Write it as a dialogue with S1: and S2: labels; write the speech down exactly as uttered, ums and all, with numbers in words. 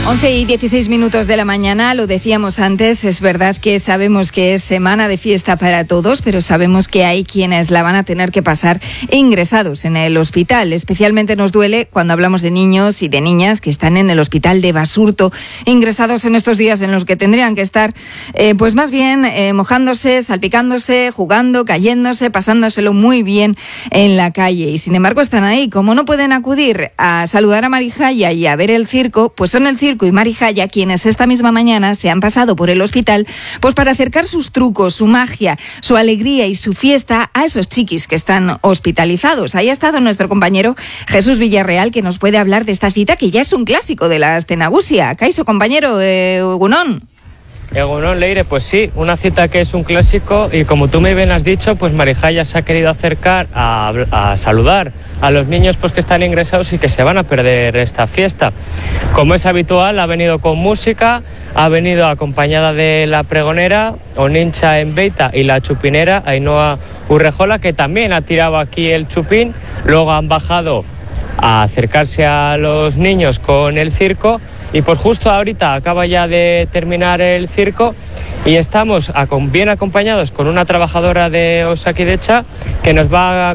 S1: once y dieciséis minutos de la mañana, lo decíamos antes, es verdad que sabemos que es semana de fiesta para todos, pero sabemos que hay quienes la van a tener que pasar ingresados en el hospital. Especialmente nos duele cuando hablamos de niños y de niñas que están en el hospital de Basurto, ingresados en estos días en los que tendrían que estar, eh, pues más bien eh, mojándose, salpicándose, jugando, cayéndose, pasándoselo muy bien en la calle. Y sin embargo están ahí. Como no pueden acudir a saludar a Marijaya y a ver el circo, pues son el circo y Marijaya quienes esta misma mañana se han pasado por el hospital pues para acercar sus trucos, su magia, su alegría y su fiesta a esos chiquis que están hospitalizados. Ahí ha estado nuestro compañero Jesús Villarreal, que nos puede hablar de esta cita que ya es un clásico de la Astenagusia. Kaixo, compañero, eh, Egunon.
S2: Egunon, Leire, pues sí, una cita que es un clásico y como tú muy bien has dicho, pues Marijaya se ha querido acercar a, a saludar a los niños pues que están ingresados y que se van a perder esta fiesta. Como es habitual, ha venido con música, ha venido acompañada de la pregonera Onincha Enbeita y la chupinera Ainhoa Urrejola, que también ha tirado aquí el chupín. Luego han bajado a acercarse a los niños con el circo y por justo ahorita acaba ya de terminar el circo y estamos bien acompañados con una trabajadora de Osakidecha que nos va